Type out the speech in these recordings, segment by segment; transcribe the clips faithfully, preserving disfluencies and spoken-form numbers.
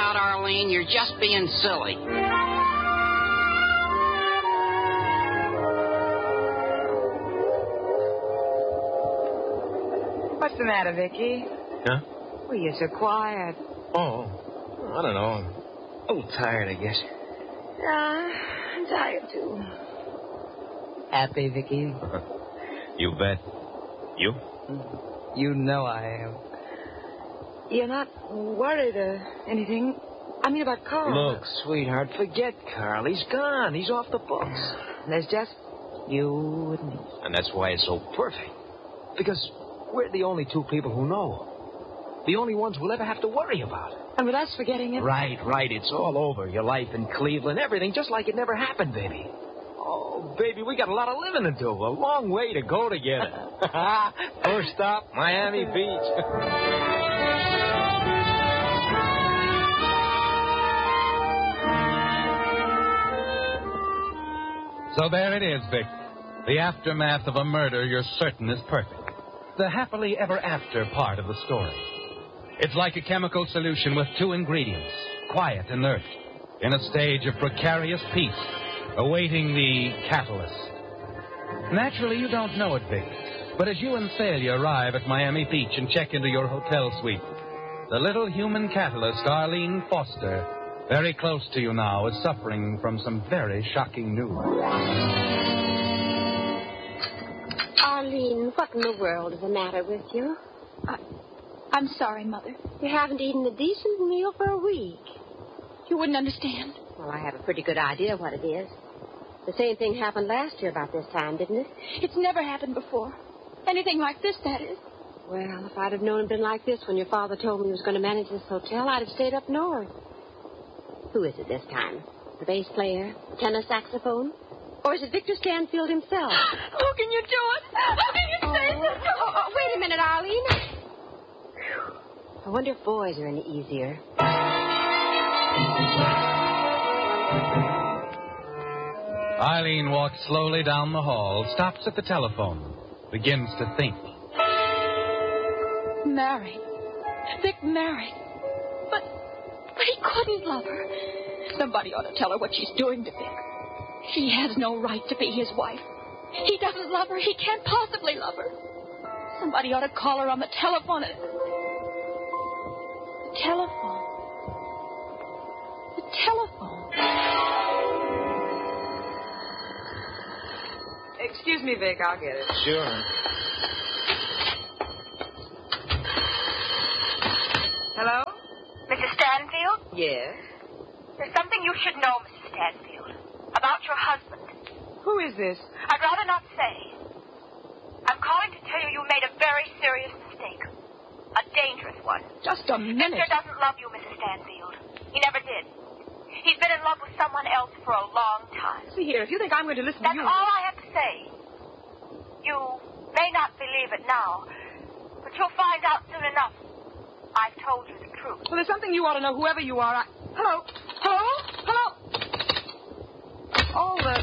out, Arlene. You're just being silly. What's the matter, Vicky? Huh? Well, you're so quiet. Oh, I don't know. I'm a little tired, I guess. Yeah, I'm tired, too. Happy, Vicky? You bet. You? You know I am. You're not worried or anything? I mean about Carl. Look, sweetheart, forget Carl. He's gone. He's off the books. There's just you and me. And that's why it's so perfect. Because we're the only two people who know. The only ones we'll ever have to worry about. And with us forgetting it? Right, right. It's all over. Your life in Cleveland, everything, just like it never happened, baby. Oh, baby, we got a lot of living to do. A long way to go together. First stop, Miami Beach. So there it is, Vic. The aftermath of a murder you're certain is perfect. The happily ever after part of the story. It's like a chemical solution with two ingredients, quiet and inert, in a stage of precarious peace, awaiting the catalyst. Naturally, you don't know it, Vic, but as you and Thalia arrive at Miami Beach and check into your hotel suite, the little human catalyst, Arlene Foster, very close to you now, is suffering from some very shocking news. Arlene, what in the world is the matter with you? I, I'm sorry, Mother. You haven't eaten a decent meal for a week. You wouldn't understand. Well, I have a pretty good idea what it is. The same thing happened last year about this time, didn't it? It's never happened before. Anything like this, that is. Well, if I'd have known it'd been like this when your father told me he was going to manage this hotel, I'd have stayed up north. Who is it this time? The bass player? Tenor saxophone? Or is it Victor Stanfield himself? How can you do it? How can you say oh, this? Oh, oh, wait a minute, Arlene. Whew. I wonder if boys are any easier. Eileen walks slowly down the hall, stops at the telephone, begins to think. Married. Vic married. But, but he couldn't love her. Somebody ought to tell her what she's doing to Vic. She has no right to be his wife. He doesn't love her. He can't possibly love her. Somebody ought to call her on the telephone. And... The telephone. The telephone. Excuse me, Vic. I'll get it. Sure. Hello? Missus Stanfield? Yes. There's something you should know, Missus Stanfield, about your husband. Who is this? I'd rather not say. I'm calling to tell you you made a very serious mistake. A dangerous one. Just a minute. Victor doesn't love you, Missus Stanfield. He never did. He's been in love with someone else for a long time. See here, if you think I'm going to listen That's to you... all I have to say. You may not believe it now, but you'll find out soon enough. I've told you the truth. Well, there's something you ought to know, whoever you are. I... Hello? Hello? Hello? Oh, the...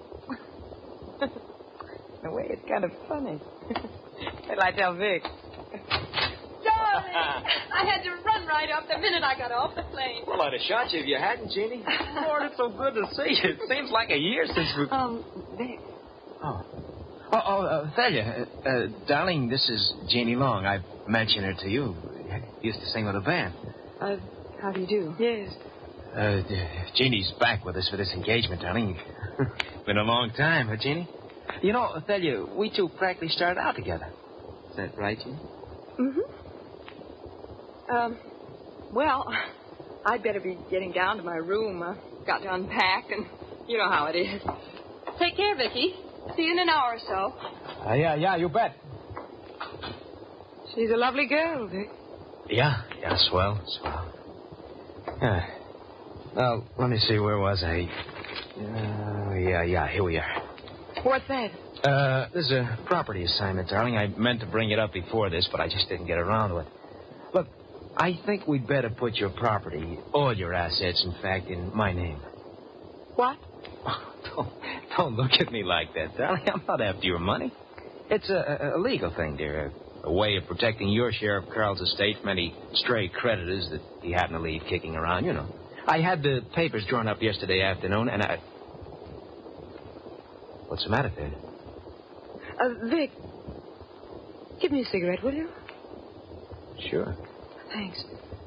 the way it's kind of funny. Wait till I tell Vic. Darling, I had to run right up the minute I got off the plane. Well, I'd have shot you if you hadn't, Jeannie. Lord, it's so good to see you. It seems like a year since we... Um, Vic. Oh. Oh, oh uh, Thalia, uh, uh, darling, this is Jeannie Long. I've mentioned her to you. Used to sing with a band. Uh, how do you do? Yes. Uh, Jeannie's back with us for this engagement, darling. Been a long time, huh, Jeannie? You know, Thalia, we two practically started out together. Is that right, Jeannie? Mm-hmm. Um, well, I'd better be getting down to my room. I've got to unpack, and you know how it is. Take care, Vicky. See you in an hour or so. Uh, yeah, yeah, you bet. She's a lovely girl, Vic. Yeah, yeah, swell, swell. Yeah. Now, let me see, where was I? Uh, yeah, yeah, here we are. What's that? Uh, this is a property assignment, darling. I meant to bring it up before this, but I just didn't get around to it. Look, I think we'd better put your property, all your assets, in fact, in my name. What? Oh, don't, don't look at me like that, darling. I'm not after your money. It's a, a, a legal thing, dear. A way of protecting your share of Carl's estate from any stray creditors that he happened to leave kicking around, you know. I had the papers drawn up yesterday afternoon, and I... What's the matter, Ted? Uh, Vic, give me a cigarette, will you? Sure. Thanks.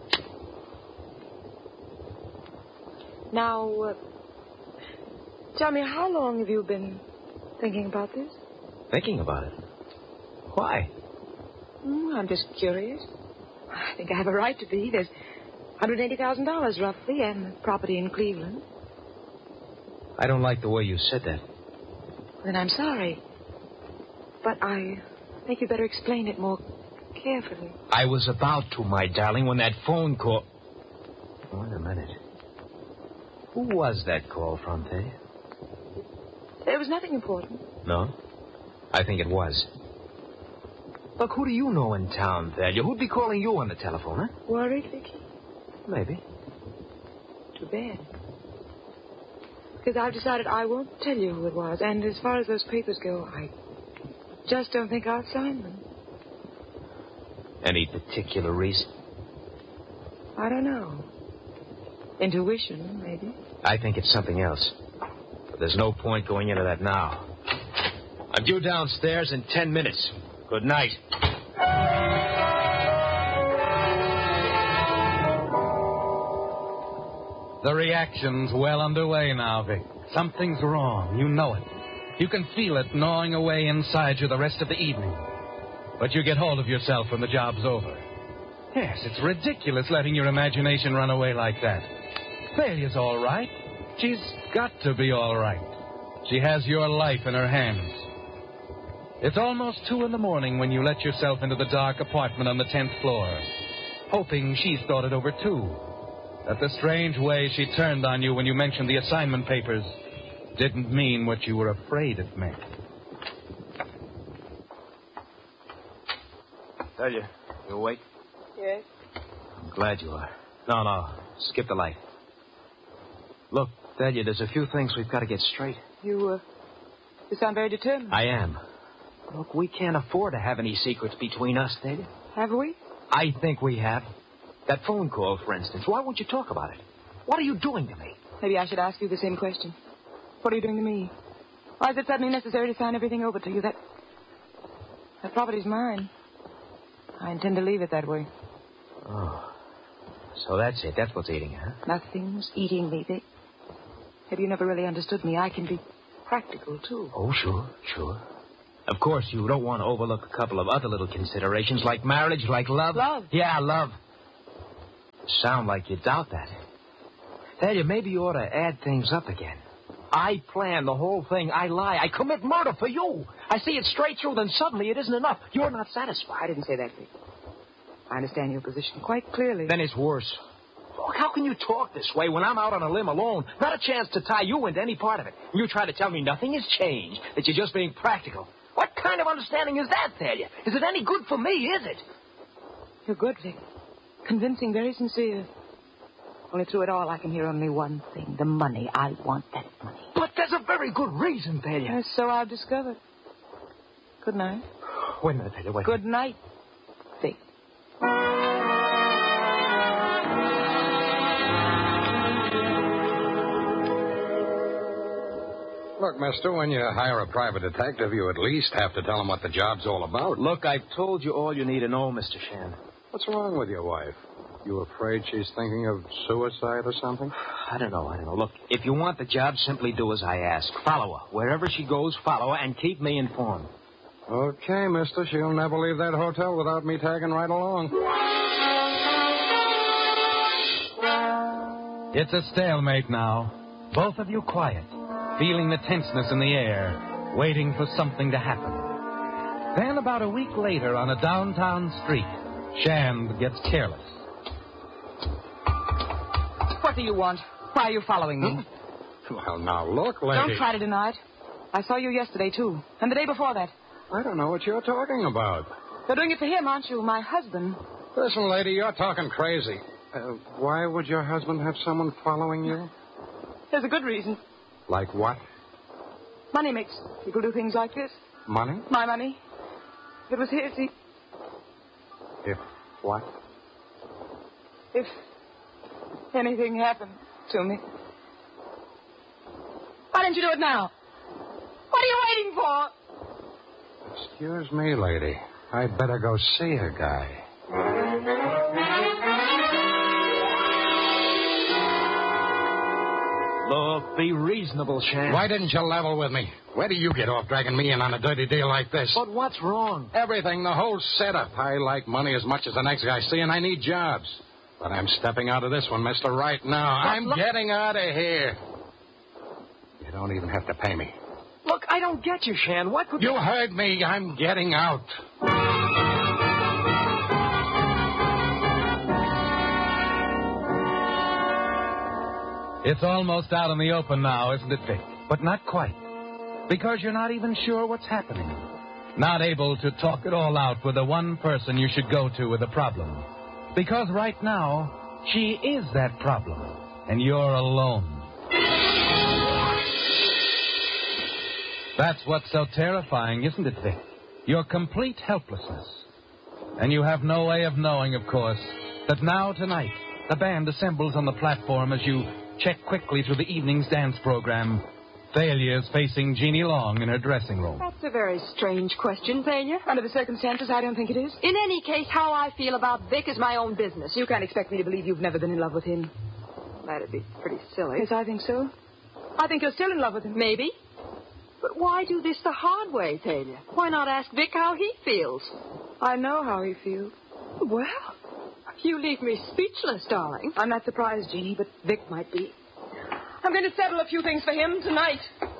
Now, uh, tell me, how long have you been thinking about this? Thinking about it? Why? Mm, I'm just curious. I think I have a right to be. There's one hundred eighty thousand dollars, roughly, and property in Cleveland. I don't like the way you said that. Then I'm sorry. But I think you'd better explain it more carefully. I was about to, my darling, when that phone call... Wait a minute. Who was that call from, Teddy? It was nothing important. No? I think it was. Look, who do you know in town, Thalia? Who'd be calling you on the telephone, huh? Worried, Vicky? Maybe. Too bad. Because I've decided I won't tell you who it was. And as far as those papers go, I just don't think I'll sign them. Any particular reason? I don't know. Intuition, maybe. I think it's something else. But there's no point going into that now. I'm due downstairs in ten minutes. Good night. The reaction's well underway now, Vic. Something's wrong. You know it. You can feel it gnawing away inside you the rest of the evening. But you get hold of yourself when the job's over. Yes, it's ridiculous letting your imagination run away like that. Thalia's all right. She's got to be all right. She has your life in her hands. It's almost two in the morning when you let yourself into the dark apartment on the tenth floor, hoping she's thought it over, too. That the strange way she turned on you when you mentioned the assignment papers didn't mean what you were afraid it meant. Thalia, you awake? Yes. I'm glad you are. No, no, skip the light. Look, Thalia, there's a few things we've got to get straight. You, uh, you sound very determined. I am. Look, we can't afford to have any secrets between us, Thalia. Have we? I think we have. That phone call, for instance. Why won't you talk about it? What are you doing to me? Maybe I should ask you the same question. What are you doing to me? Why is it suddenly necessary to sign everything over to you? That, that property's mine. I intend to leave it that way. Oh. So that's it. That's what's eating you, huh? Nothing's eating me, Vic. Maybe you never really understood me. I can be practical, too. Oh, sure, sure. Of course, you don't want to overlook a couple of other little considerations, like marriage, like love. Love? Yeah, love. Sound like you doubt that. Thalia, maybe you ought to add things up again. I plan the whole thing. I lie. I commit murder for you. I see it straight through, then suddenly it isn't enough. You're not satisfied. I didn't say that, Vic. I understand your position quite clearly. Then it's worse. Look, how can you talk this way when I'm out on a limb alone? Not a chance to tie you into any part of it. And you try to tell me nothing has changed, that you're just being practical. What kind of understanding is that, Thalia? Is it any good for me, is it? You're good, Vic. Convincing, very sincere. Only through it all, I can hear only one thing. The money. I want that money. But there's a very good reason, Thalia. Yes, so I've discovered. Good night. Wait a minute, Thalia, wait. Good night, Vic. Look, mister, when you hire a private detective, you at least have to tell him what the job's all about. Look, I've told you all you need to know, Mister Shand. What's wrong with your wife? You afraid she's thinking of suicide or something? I don't know, I don't know. Look, if you want the job, simply do as I ask. Follow her. Wherever she goes, follow her, and keep me informed. Okay, mister. She'll never leave that hotel without me tagging right along. It's a stalemate now. Both of you quiet, feeling the tenseness in the air, waiting for something to happen. Then about a week later, on a downtown street, Shand gets careless. What do you want? Why are you following me? Well, now, look, lady. Don't try to deny it. I saw you yesterday, too. And the day before that. I don't know what you're talking about. You're doing it for him, aren't you? My husband. Listen, lady, you're talking crazy. Uh, why would your husband have someone following you? There's a good reason. Like what? Money makes people do things like this. Money? My money. If it was his, he, If what? If anything happened to me. Why didn't you do it now? What are you waiting for? Excuse me, lady. I'd better go see a guy. Look, be reasonable, Shan. Why didn't you level with me? Where do you get off dragging me in on a dirty deal like this? But what's wrong? Everything, the whole setup. I like money as much as the next guy see, and I need jobs. But I'm stepping out of this one, mister, right now. But I'm look... getting out of here. You don't even have to pay me. Look, I don't get you, Shan. What could... You heard me. I'm getting out. It's almost out in the open now, isn't it, Vic? But not quite. Because you're not even sure what's happening. Not able to talk it all out with the one person you should go to with a problem. Because right now, she is that problem. And you're alone. That's what's so terrifying, isn't it, Vic? Your complete helplessness. And you have no way of knowing, of course, that now tonight, the band assembles on the platform as you check quickly through the evening's dance program. Thalia's facing Jeannie Long in her dressing room. That's a very strange question, Thalia. Under the circumstances, I don't think it is. In any case, how I feel about Vic is my own business. You can't expect me to believe you've never been in love with him. That'd be pretty silly. Yes, I think so. I think you're still in love with him. Maybe. But why do this the hard way, Thalia? Why not ask Vic how he feels? I know how he feels. Well, you leave me speechless, darling. I'm not surprised, Jeannie, but Vic might be. I'm going to settle a few things for him tonight.